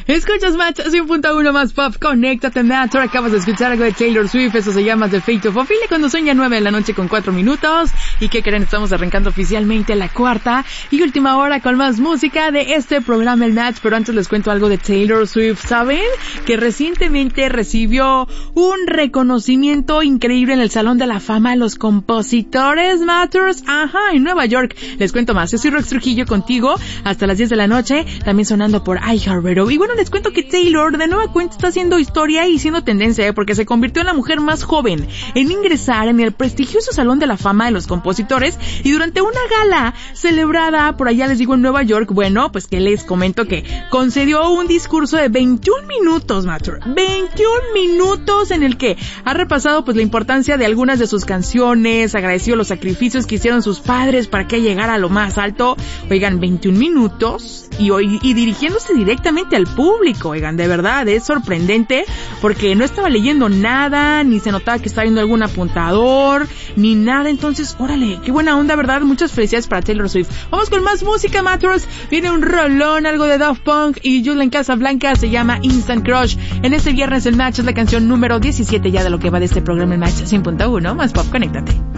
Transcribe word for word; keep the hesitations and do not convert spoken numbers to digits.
Escuchas Match cien punto uno más pop, conéctate Match. Ahora acabas de escuchar algo de Taylor Swift, eso se llama The Fate of Ophelia, cuando son ya nueve de la noche con cuatro minutos. ¿Y qué creen? Estamos arrancando oficialmente la cuarta y última hora con más música de este programa El Match, pero antes les cuento algo de Taylor Swift. ¿Saben? Que recientemente recibió un reconocimiento increíble en el Salón de la Fama de los Compositores Matters, ajá, en Nueva York. Les cuento más. Yo soy Rox Trujillo contigo hasta las diez de la noche, también sonando por iHeartRadio. Y bueno, les cuento que Taylor de nueva cuenta está haciendo historia y siendo tendencia, ¿eh? porque se convirtió en la mujer más joven en ingresar en el prestigioso Salón de la Fama de los Compositores, y durante una gala celebrada por allá, les digo, en Nueva York, bueno, pues que les comento que concedió un discurso de veintiún minutos, Matter, veintiún minutos en el que ha repasado pues la importancia de algunas de sus canciones, agradeció los sacrificios que hicieron sus padres para que llegara a lo más alto. Oigan, veintiún minutos y, y, y dirigiéndose directamente al público. Oigan, de verdad es sorprendente porque no estaba leyendo nada, ni se notaba que estaba viendo algún apuntador, ni nada. Entonces, órale, qué buena onda, ¿verdad? Muchas felicidades para Taylor Swift. Vamos con más música, Matters. Viene un rolón, algo de Daft Punk y Julian Casablanca, se llama Instant Crush. En este viernes el Match es la canción número diecisiete ya de lo que va de este programa El Match cien punto uno más pop, conéctate.